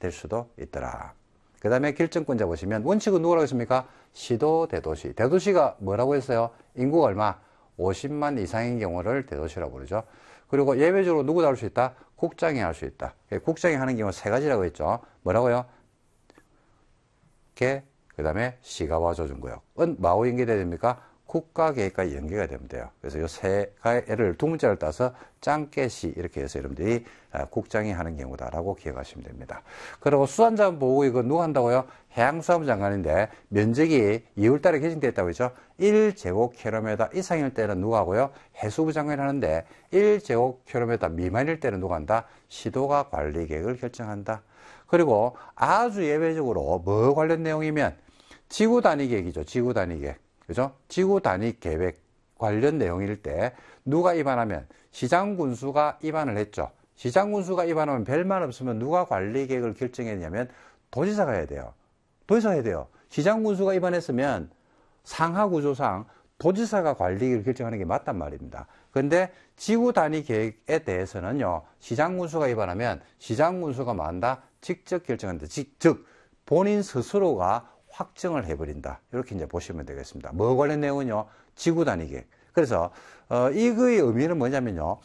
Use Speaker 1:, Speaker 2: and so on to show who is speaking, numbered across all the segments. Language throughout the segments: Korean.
Speaker 1: 될 수도 있더라. 그 다음에 결정권자 보시면 원칙은 누구라고 했습니까? 시도, 대도시. 대도시가 뭐라고 했어요? 인구가 얼마? 50만 이상인 경우를 대도시라고 그러죠. 그리고 예외적으로 누구도 할 수 있다? 국장이 할 수 있다. 국장이 하는 경우 세 가지라고 했죠. 뭐라고요? 개, 그 다음에 시가와 조정구역은 뭐하고 연계돼야 됩니까? 국가계획과 연계가 되면 돼요. 그래서 이 세 가지를 두 문자를 따서 짱깨시 이렇게 해서 여러분들이 국장이 하는 경우다라고 기억하시면 됩니다. 그리고 수산자원보호구 이거 누가 한다고요? 해양수산부 장관인데 면적이 2월달에 개정됐다고 했죠. 1제곱킬로미터 이상일 때는 누가 하고요? 해수부 장관이 하는데 1제곱킬로미터 미만일 때는 누가 한다? 시도가 관리계획을 결정한다. 그리고 아주 예외적으로 뭐 관련 내용이면 지구 단위 계획이죠. 지구 단위 계획. 그죠? 지구 단위 계획 관련 내용일 때 누가 입안하면 시장군수가 입안을 했죠. 시장군수가 입안하면 별말 없으면 누가 관리 계획을 결정했냐면 도지사가 해야 돼요. 도지사가 해야 돼요. 시장군수가 입안했으면 상하구조상 도지사가 관리 계획을 결정하는 게 맞단 말입니다. 그런데 지구 단위 계획에 대해서는요. 시장군수가 입안하면 시장군수가 뭐한다? 직접 결정한다. 즉 본인 스스로가 확정을 해버린다. 이렇게 이제 보시면 되겠습니다. 뭐 관련 내용은요? 지구 단위 계획. 그래서 이거의 의미는 뭐냐면요.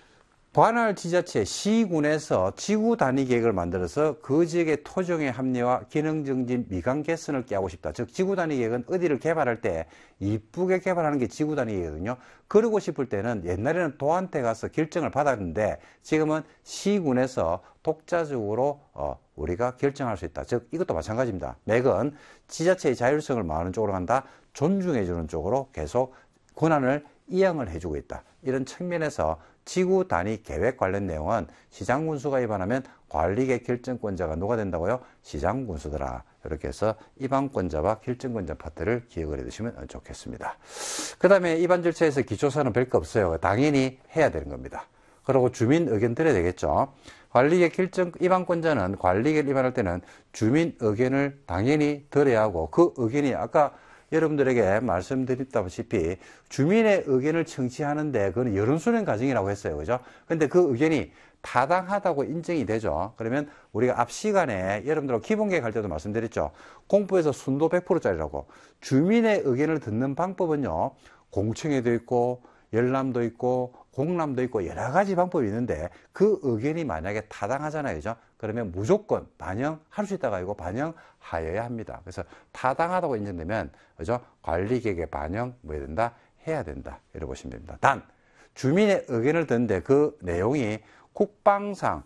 Speaker 1: 관할 지자체 시군에서 지구 단위 계획을 만들어서 그 지역의 토종의 합리화, 기능 증진, 미관 개선을 꾀하고 싶다. 즉 지구 단위 계획은 어디를 개발할 때 이쁘게 개발하는 게 지구 단위 계획이거든요. 그러고 싶을 때는 옛날에는 도한테 가서 결정을 받았는데 지금은 시군에서 독자적으로 우리가 결정할 수 있다. 즉 이것도 마찬가지입니다. 맥은 지자체의 자율성을 마하는 쪽으로 간다. 존중해 주는 쪽으로 계속 권한을 이양을 해주고 있다. 이런 측면에서 지구 단위 계획 관련 내용은 시장군수가 입안하면 관리계획 결정권자가 누가 된다고요? 시장군수더라. 이렇게 해서 입안권자와 결정권자 파트를 기억을 해두시면 좋겠습니다. 그 다음에 입안 절차에서 기초사는 별거 없어요. 당연히 해야 되는 겁니다. 그리고 주민 의견 들어야 되겠죠. 관리계획 결정 입안권자는 관리계획 입안할 때는 주민 의견을 당연히 들어야 하고 그 의견이 아까 여러분들에게 말씀드렸다시피 주민의 의견을 청취하는데 그건 여론수렴 과정이라고 했어요. 그죠? 근데 그 의견이 타당하다고 인정이 되죠. 그러면 우리가 앞 시간에 여러분들하고 기본계획 할 때도 말씀드렸죠. 공부에서 순도 100%짜리라고. 주민의 의견을 듣는 방법은요. 공청회도 있고 열람도 있고 공람도 있고 여러 가지 방법이 있는데 그 의견이 만약에 타당하잖아요. 그죠? 그러면 무조건 반영할 수 있다가 아니고 반영하여야 합니다. 그래서 타당하다고 인정되면 그죠? 관리계획에 반영 뭐 해야 된다? 해야 된다. 이렇게 보시면 됩니다. 단 주민의 의견을 듣는데 그 내용이 국방상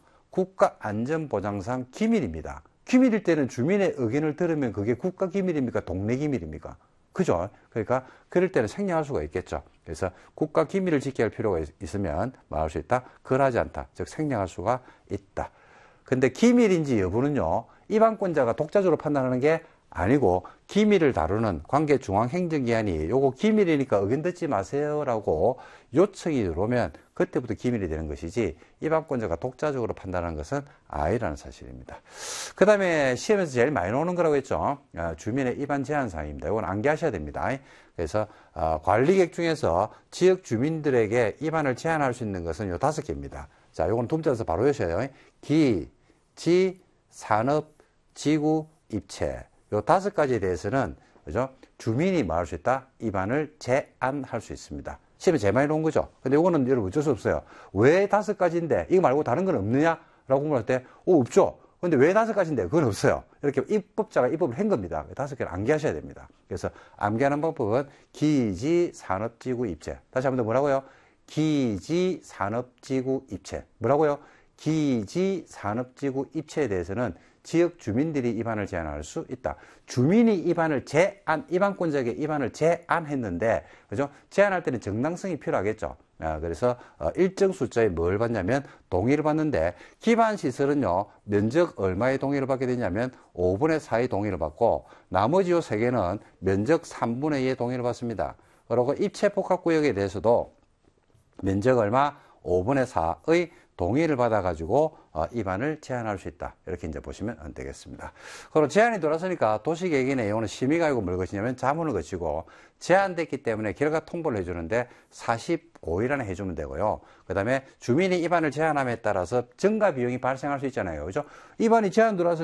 Speaker 1: 국가안전보장상 기밀입니다. 기밀일 때는 주민의 의견을 들으면 그게 국가기밀입니까? 동네기밀입니까? 그죠? 그러니까 그럴 때는 생략할 수가 있겠죠. 그래서 국가 기밀을 지켜야 할 필요가 있으면 말할 수 있다. 그러하지 않다. 즉 생략할 수가 있다. 근데 기밀인지 여부는요. 입안권자가 독자적으로 판단하는 게 아니고 기밀을 다루는 관계중앙행정기관이 요거 기밀이니까 의견 듣지 마세요라고 요청이 들어오면 그때부터 기밀이 되는 것이지 입안권자가 독자적으로 판단하는 것은 아니라는 사실입니다. 그 다음에 시험에서 제일 많이 나오는 거라고 했죠. 주민의 입안 제한사항입니다. 이건 암기하셔야 됩니다. 그래서 관리계획 중에서 지역 주민들에게 입안을 제한할 수 있는 것은 요 5개입니다. 자, 요건 두 문자에서 바로 외우셔요. 기, 지, 산업, 지구, 입체. 요 5가지에 대해서는 그죠? 주민이 말할 수 있다. 입안을 제한할 수 있습니다. 시험에 제일 많이 나온 거죠. 근데 이거는 여러분 어쩔 수 없어요. 왜 5가지인데 이거 말고 다른 건 없느냐? 라고 물을 때 없죠. 근데 왜 5가지인데 그건 없어요. 이렇게 입법자가 입법을 한 겁니다. 5개를 암기하셔야 됩니다. 그래서 암기하는 방법은 기지, 산업, 지구, 입체. 다시 한번 더 뭐라고요? 기지, 산업, 지구, 입체. 뭐라고요? 기지, 산업, 지구, 입체에 대해서는 지역 주민들이 입안을 제한할 수 있다. 주민이 입안을 입안권자에게 입안을 제한했는데, 그죠? 제한할 때는 정당성이 필요하겠죠. 그래서 일정 숫자에 뭘 받냐면 동의를 받는데 기반시설은요. 면적 얼마의 동의를 받게 되냐면 5분의 4의 동의를 받고 나머지 요 3개는 면적 3분의 2의 동의를 받습니다. 그리고 입체복합구역에 대해서도 면적 얼마? 5분의 4의 동의를 받아가지고 입안을 제한할 수 있다. 이렇게 이제 보시면 되겠습니다. 그리고 제한이 돌아서니까 도시계획의 내용은 심의가 아니고 뭘 거치냐면 자문을 거치고 제한됐기 때문에 결과 통보를 해주는데 45일 안에 해주면 되고요. 그 다음에 주민이 입안을 제한함에 따라서 증가 비용이 발생할 수 있잖아요. 그죠? 입안이 제한 들어와서